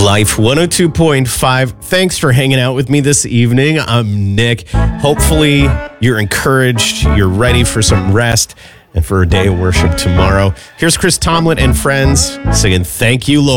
Life 102.5. Thanks for hanging out with me this evening. I'm Nick. Hopefully you're encouraged, you're ready for some rest and for a day of worship tomorrow. Here's Chris Tomlin and friends singing Thank You, Lord.